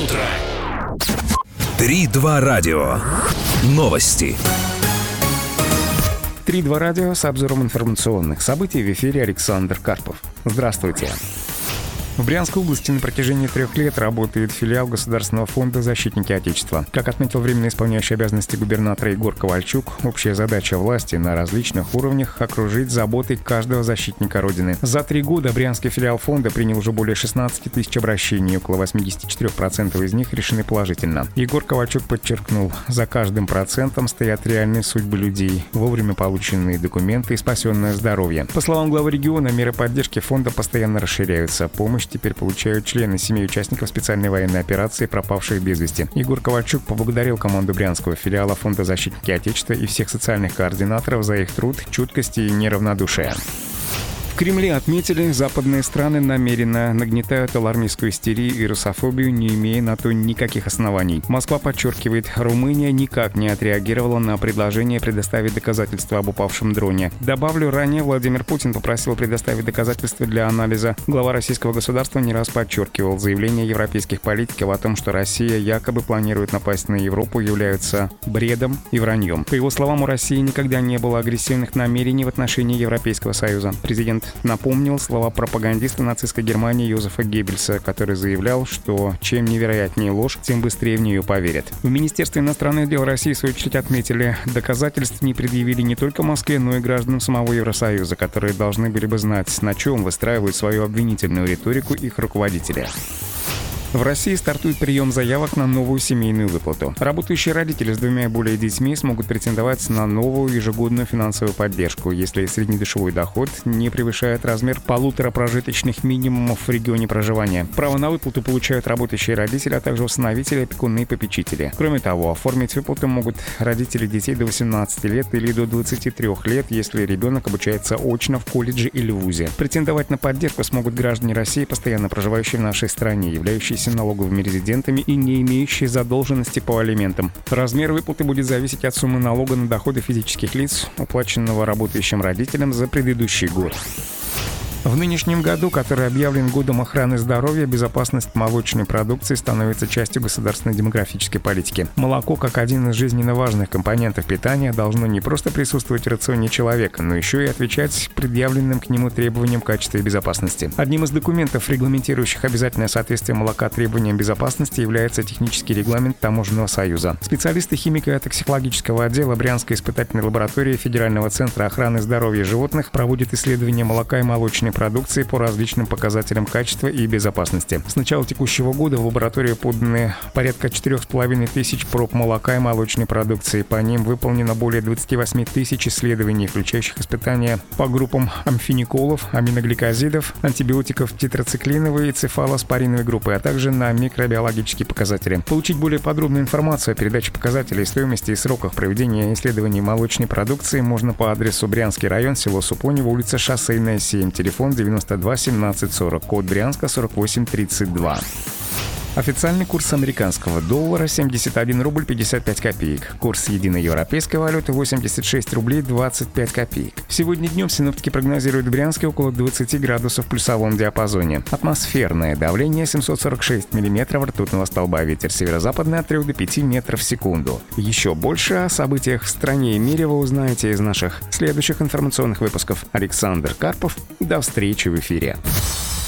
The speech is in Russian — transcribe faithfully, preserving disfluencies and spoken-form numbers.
утро. три-два радио. Новости. три-два радио с обзором информационных событий. В эфире Александр Карпов. Здравствуйте. В Брянской области на протяжении трех лет работает филиал Государственного фонда «Защитники Отечества». Как отметил временно исполняющий обязанности губернатора Егор Ковальчук, общая задача власти на различных уровнях — окружить заботой каждого защитника Родины. За три года брянский филиал фонда принял уже более шестнадцать тысяч обращений, около восемьдесят четыре процента из них решены положительно. Егор Ковальчук подчеркнул, за каждым процентом стоят реальные судьбы людей, вовремя полученные документы и спасенное здоровье. По словам главы региона, меры поддержки фонда постоянно расширяются. Помощь теперь получают члены семей участников специальной военной операции, пропавших без вести. Егор Ковальчук поблагодарил команду брянского филиала фонда «Защитники Отечества» и всех социальных координаторов за их труд, чуткость и неравнодушие. В Кремле отметили, западные страны намеренно нагнетают алармистскую истерию и русофобию, не имея на то никаких оснований. Москва подчеркивает, Румыния никак не отреагировала на предложение предоставить доказательства об упавшем дроне. Добавлю, ранее Владимир Путин попросил предоставить доказательства для анализа. Глава российского государства не раз подчеркивал, заявления европейских политиков о том, что Россия якобы планирует напасть на Европу, являются бредом и враньем. По его словам, у России никогда не было агрессивных намерений в отношении Европейского Союза. Президент напомнил слова пропагандиста нацистской Германии Йозефа Геббельса, который заявлял, что чем невероятнее ложь, тем быстрее в нее поверят. В Министерстве иностранных дел России, в свою очередь, отметили, доказательств не предъявили не только Москве, но и гражданам самого Евросоюза, которые должны были бы знать, на чем выстраивают свою обвинительную риторику их руководители. В России стартует прием заявок на новую семейную выплату. Работающие родители с двумя и более детьми смогут претендовать на новую ежегодную финансовую поддержку, если среднедушевой доход не превышает размер полутора прожиточных минимумов в регионе проживания. Право на выплату получают работающие родители, а также усыновители, опекуны и попечители. Кроме того, оформить выплату могут родители детей до восемнадцати лет или до двадцати трёх лет, если ребенок обучается очно в колледже или вузе. Претендовать на поддержку смогут граждане России, постоянно проживающие в нашей стране, являющиеся налоговыми резидентами и не имеющие задолженности по алиментам. Размер выплаты будет зависеть от суммы налога на доходы физических лиц, уплаченного работающим родителям за предыдущий год. В нынешнем году, который объявлен годом охраны здоровья, безопасность молочной продукции становится частью государственной демографической политики. Молоко, как один из жизненно важных компонентов питания, должно не просто присутствовать в рационе человека, но еще и отвечать предъявленным к нему требованиям качества и безопасности. Одним из документов, регламентирующих обязательное соответствие молока требованиям безопасности, является технический регламент Таможенного союза. Специалисты химико-токсикологического отдела Брянской испытательной лаборатории Федерального центра охраны здоровья животных проводят исследования молока и молочной продукции по различным показателям качества и безопасности. С начала текущего года в лабораторию поданы порядка четырех с половиной тысяч проб молока и молочной продукции. По ним выполнено более двадцати восьми тысяч исследований, включающих испытания по группам амфениколов, аминогликозидов, антибиотиков тетрациклиновой и цефалоспориновой группы, а также на микробиологические показатели. Получить более подробную информацию о передаче показателей, стоимости и сроках проведения исследований молочной продукции можно по адресу Брянский район, село Супонево, улица Шоссейная, семь, телефон девяносто два семнадцать сорок, код Брянска сорок восемь тридцать два. Официальный курс американского доллара — семьдесят один рубль пятьдесят пять копеек. Курс единой европейской валюты — восемьдесят шесть рублей двадцать пять копеек. Сегодня днем синоптики прогнозируют в Брянске около двадцати градусов в плюсовом диапазоне. Атмосферное давление семьсот сорок шесть миллиметров ртутного столба. Ветер северо-западный от трёх до пяти метров в секунду. Еще больше о событиях в стране и мире вы узнаете из наших следующих информационных выпусков. Александр Карпов. До встречи в эфире.